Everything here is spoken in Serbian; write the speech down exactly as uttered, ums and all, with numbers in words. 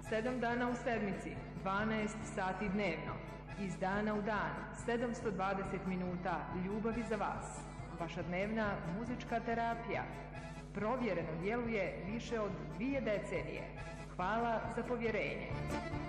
sedam dana u sedmici, dvanaest sati dnevno. Iz dana u dan, sedamsto dvadeset minuta ljubavi za vas. Vaša dnevna muzička terapija. Provjereno djeluje više od dvije decenije. Hvala za povjerenje.